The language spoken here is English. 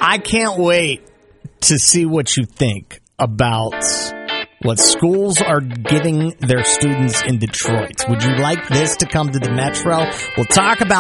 I can't wait to see what you think about what schools are giving their students in Detroit. Would you like this to come to the Metro? We'll talk about